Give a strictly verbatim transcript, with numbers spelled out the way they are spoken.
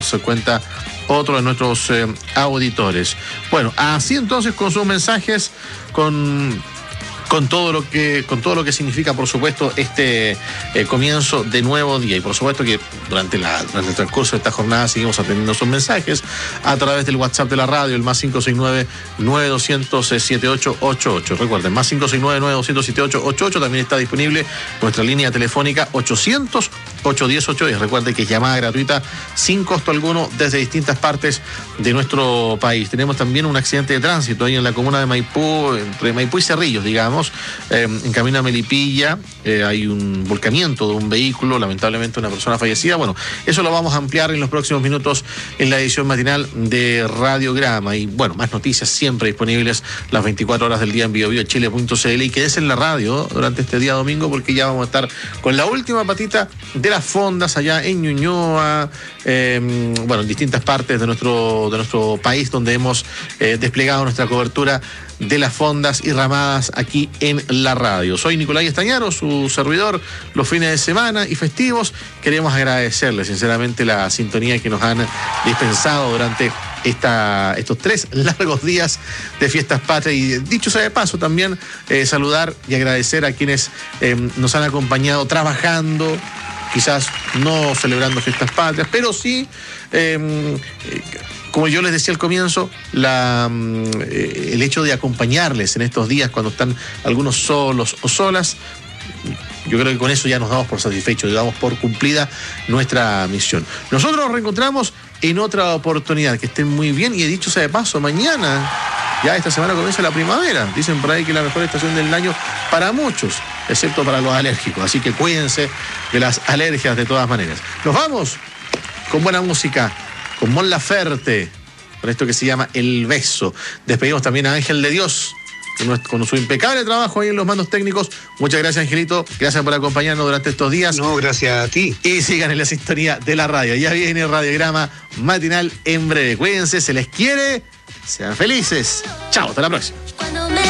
se cuenta otro de nuestros eh, auditores. Bueno, así entonces con sus mensajes, con... con todo lo que con todo lo que significa, por supuesto, este eh, comienzo de nuevo día. Y por supuesto que durante, la, durante el transcurso de esta jornada seguimos atendiendo sus mensajes a través del WhatsApp de la radio, el más cinco seis nueve, nueve dos cero cero, siete ocho ocho ocho. Recuerden, más cinco seis nueve, nueve dos cero cero, siete ocho ocho ocho. También está disponible nuestra línea telefónica ochocientos, ochocientos diez, ochocientos diez. Recuerden que es llamada gratuita sin costo alguno desde distintas partes de nuestro país. Tenemos también un accidente de tránsito ahí en la comuna de Maipú, entre Maipú y Cerrillos, digamos. Eh, en camino a Melipilla eh, hay un volcamiento de un vehículo, lamentablemente una persona fallecida. Bueno, eso lo vamos a ampliar en los próximos minutos en la edición matinal de Radiograma. Y bueno, más noticias siempre disponibles las veinticuatro horas del día en bio bio chile punto c l. Y quédese en la radio durante este día domingo, porque ya vamos a estar con la última patita de las fondas allá en Ñuñoa, eh, bueno, en distintas partes de nuestro, de nuestro país donde hemos eh, desplegado nuestra cobertura de las fondas y ramadas aquí en la radio. Soy Nicolás Estañaro, su servidor, los fines de semana y festivos. Queremos agradecerles sinceramente la sintonía que nos han dispensado durante esta, estos tres largos días de fiestas patrias. Y dicho sea de paso, también eh, saludar y agradecer a quienes eh, nos han acompañado trabajando, quizás no celebrando fiestas patrias, pero sí... Eh, eh, como yo les decía al comienzo, la, eh, el hecho de acompañarles en estos días cuando están algunos solos o solas, yo creo que con eso ya nos damos por satisfechos, damos por cumplida nuestra misión. Nosotros nos reencontramos en otra oportunidad. Que estén muy bien. Y he dicho sea de paso, mañana, ya esta semana comienza la primavera. Dicen por ahí que es la mejor estación del año para muchos, excepto para los alérgicos. Así que cuídense de las alergias de todas maneras. Nos vamos con buena música, con Mon Laferte, con esto que se llama El Beso. Despedimos también a Ángel de Dios con su impecable trabajo ahí en los mandos técnicos. Muchas gracias, Angelito. Gracias por acompañarnos durante estos días. No, gracias a ti. Y sigan en la sintonía de la radio. Ya viene el Radiograma matinal en breve. Cuídense, se les quiere. Sean felices. Chao, hasta la próxima.